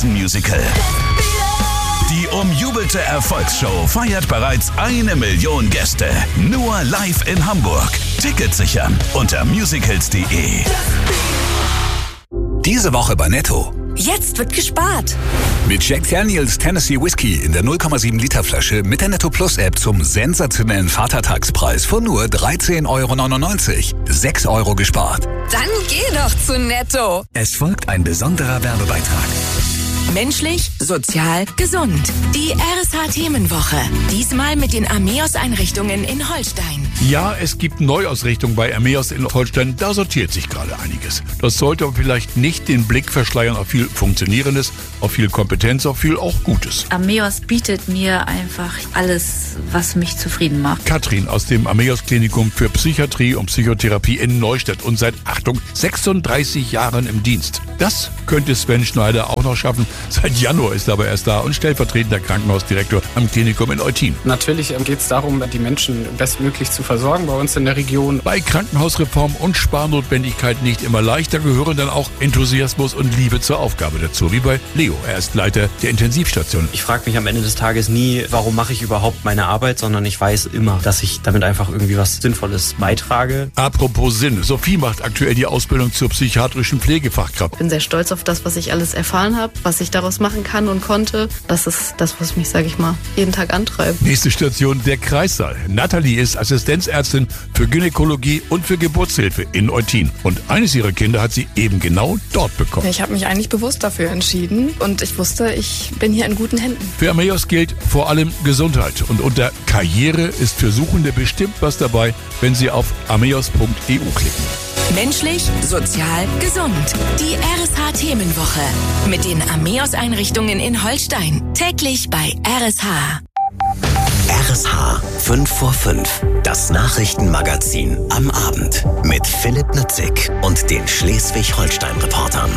Musical. Die umjubelte Erfolgsshow feiert bereits 1 Million Gäste. Nur live in Hamburg. Tickets sichern unter musicals.de. Diese Woche bei Netto. Jetzt wird gespart. Mit Jack Daniels Tennessee Whiskey in der 0,7 Liter Flasche mit der Netto Plus App zum sensationellen Vatertagspreis von nur 13,99 €. 6 € gespart. Dann geh doch zu Netto. Es folgt ein besonderer Werbebeitrag. Menschlich, sozial, gesund. Die RSH-Themenwoche. Diesmal mit den Ameos-Einrichtungen in Holstein. Ja, es gibt Neuausrichtungen bei Ameos in Holstein. Da sortiert sich gerade einiges. Das sollte aber vielleicht nicht den Blick verschleiern auf viel Funktionierendes, auf viel Kompetenz, auf viel auch Gutes. Ameos bietet mir einfach alles, was mich zufrieden macht. Katrin aus dem Ameos-Klinikum für Psychiatrie und Psychotherapie in Neustadt und seit, Achtung, 36 Jahren im Dienst. Das könnte Sven Schneider auch noch schaffen. Seit Januar ist er aber erst da und stellvertretender Krankenhausdirektor am Klinikum in Eutin. Natürlich geht es darum, die Menschen bestmöglich zu versorgen bei uns in der Region. Bei Krankenhausreform und Sparnotwendigkeit nicht immer leicht, da gehören dann auch Enthusiasmus und Liebe zur Aufgabe dazu, wie bei Leo. Er ist Leiter der Intensivstation. Ich frage mich am Ende des Tages nie, warum mache ich überhaupt meine Arbeit, sondern ich weiß immer, dass ich damit einfach irgendwie was Sinnvolles beitrage. Apropos Sinn, Sophie macht aktuell die Ausbildung zur psychiatrischen Pflegefachkraft. Ich bin sehr stolz auf das, was ich alles erfahren habe, was ich daraus machen kann und konnte. Das ist das, was mich, sage ich mal, jeden Tag antreibt. Nächste Station, der Kreissaal. Nathalie ist Assistenzärztin für Gynäkologie und für Geburtshilfe in Eutin. Und eines ihrer Kinder hat sie eben genau dort bekommen. Ich habe mich eigentlich bewusst dafür entschieden und ich wusste, ich bin hier in guten Händen. Für Ameos gilt vor allem Gesundheit. Und unter Karriere ist für Suchende bestimmt was dabei, wenn sie auf ameos.eu klicken. Menschlich, sozial, gesund. Die RSH-Themenwoche. Mit den Ameos-Einrichtungen in Holstein. Täglich bei RSH. RSH 5 vor 5. Das Nachrichtenmagazin am Abend. Mit Philipp Nützig und den Schleswig-Holstein-Reportern.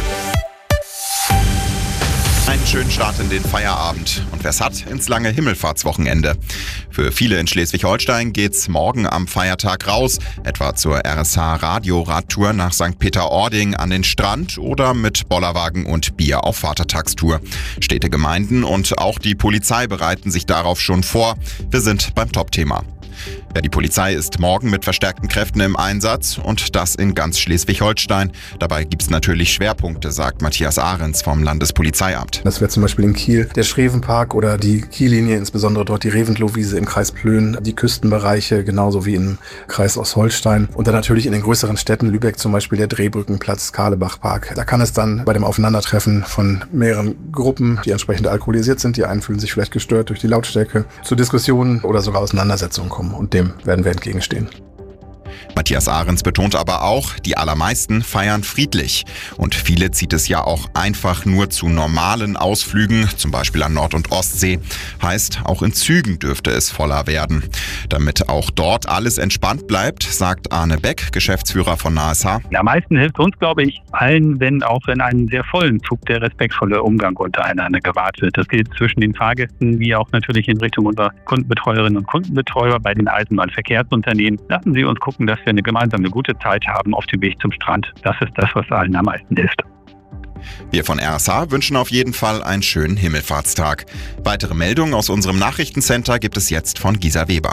Einen schönen Start in den Feierabend und wer es hat, ins lange Himmelfahrtswochenende. Für viele in Schleswig-Holstein geht's morgen am Feiertag raus, etwa zur RSH-Radio-Radtour nach St. Peter-Ording an den Strand oder mit Bollerwagen und Bier auf Vatertagstour. Städte, Gemeinden und auch die Polizei bereiten sich darauf schon vor. Wir sind beim Top-Thema. Ja, die Polizei ist morgen mit verstärkten Kräften im Einsatz und das in ganz Schleswig-Holstein. Dabei gibt's natürlich Schwerpunkte, sagt Matthias Ahrens vom Landespolizeiamt. Das wäre zum Beispiel in Kiel der Schrevenpark oder die Kiellinie, insbesondere dort die Reventlohwiese im Kreis Plön, die Küstenbereiche, genauso wie im Kreis Ostholstein. Und dann natürlich in den größeren Städten, Lübeck zum Beispiel der Drehbrückenplatz, Karlebachpark. Da kann es dann bei dem Aufeinandertreffen von mehreren Gruppen, die entsprechend alkoholisiert sind, die einen fühlen sich vielleicht gestört durch die Lautstärke, zu Diskussionen oder sogar Auseinandersetzungen kommen. Und dem werden wir entgegenstehen. Matthias Ahrens betont aber auch, die allermeisten feiern friedlich. Und viele zieht es ja auch einfach nur zu normalen Ausflügen, zum Beispiel an Nord- und Ostsee. Heißt, auch in Zügen dürfte es voller werden. Damit auch dort alles entspannt bleibt, sagt Arne Beck, Geschäftsführer von NASH. Am meisten hilft uns, glaube ich, allen, wenn auch in einem sehr vollen Zug der respektvolle Umgang untereinander gewahrt wird. Das gilt zwischen den Fahrgästen wie auch natürlich in Richtung unserer Kundenbetreuerinnen und Kundenbetreuer bei den Eisenbahnverkehrsunternehmen. Lassen Sie uns gucken, dass wir eine gemeinsame gute Zeit haben auf dem Weg zum Strand. Das ist das, was allen am meisten hilft. Wir von RSH wünschen auf jeden Fall einen schönen Himmelfahrtstag. Weitere Meldungen aus unserem Nachrichtencenter gibt es jetzt von Gisa Weber.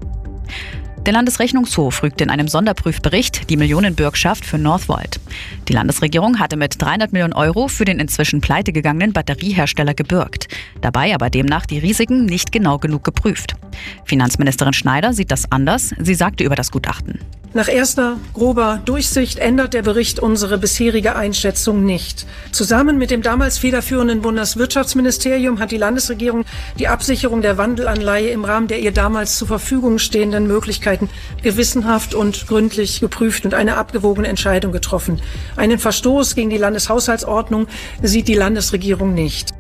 Der Landesrechnungshof rügt in einem Sonderprüfbericht die Millionenbürgschaft für Northvolt. Die Landesregierung hatte mit 300 Millionen Euro für den inzwischen pleitegegangenen Batteriehersteller gebürgt. Dabei aber demnach die Risiken nicht genau genug geprüft. Finanzministerin Schneider sieht das anders. Sie sagte über das Gutachten: Nach erster grober Durchsicht ändert der Bericht unsere bisherige Einschätzung nicht. Zusammen mit dem damals federführenden Bundeswirtschaftsministerium hat die Landesregierung die Absicherung der Wandelanleihe im Rahmen der ihr damals zur Verfügung stehenden Möglichkeiten gewissenhaft und gründlich geprüft und eine abgewogene Entscheidung getroffen. Einen Verstoß gegen die Landeshaushaltsordnung sieht die Landesregierung nicht.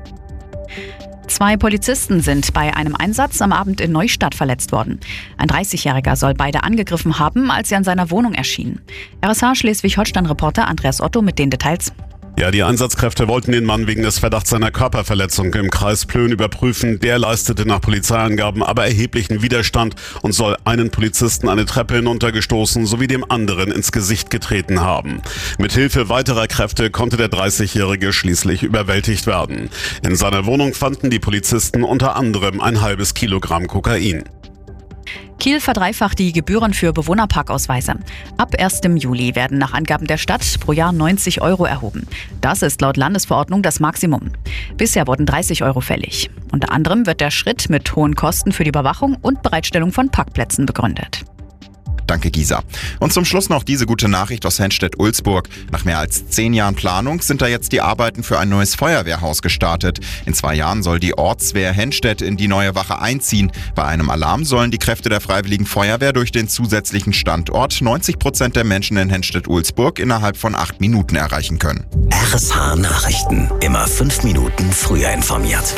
2 Polizisten sind bei einem Einsatz am Abend in Neustadt verletzt worden. Ein 30-Jähriger soll beide angegriffen haben, als er in seiner Wohnung erschien. RSH Schleswig-Holstein-Reporter Andreas Otto mit den Details. Ja, die Einsatzkräfte wollten den Mann wegen des Verdachts seiner Körperverletzung im Kreis Plön überprüfen. Der leistete nach Polizeiangaben aber erheblichen Widerstand und soll einen Polizisten eine Treppe hinuntergestoßen sowie dem anderen ins Gesicht getreten haben. Mit Hilfe weiterer Kräfte konnte der 30-Jährige schließlich überwältigt werden. In seiner Wohnung fanden die Polizisten unter anderem ein halbes Kilogramm Kokain. Kiel verdreifacht die Gebühren für Bewohnerparkausweise. Ab 1. Juli werden nach Angaben der Stadt pro Jahr 90 € erhoben. Das ist laut Landesverordnung das Maximum. Bisher wurden 30 € fällig. Unter anderem wird der Schritt mit hohen Kosten für die Überwachung und Bereitstellung von Parkplätzen begründet. Danke, Gisa. Und zum Schluss noch diese gute Nachricht aus Henstedt-Ulzburg. Nach mehr als 10 Jahren Planung sind da jetzt die Arbeiten für ein neues Feuerwehrhaus gestartet. In 2 Jahren soll die Ortswehr Henstedt in die neue Wache einziehen. Bei einem Alarm sollen die Kräfte der Freiwilligen Feuerwehr durch den zusätzlichen Standort 90% der Menschen in Henstedt-Ulzburg innerhalb von 8 Minuten erreichen können. RSH Nachrichten. Immer 5 Minuten früher informiert.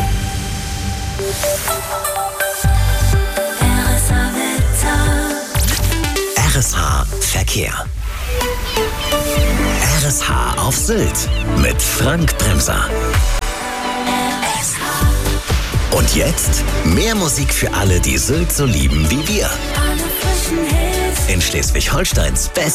RSH Verkehr. RSH auf Sylt mit Frank Bremser. Und jetzt mehr Musik für alle, die Sylt so lieben wie wir. In Schleswig-Holsteins Best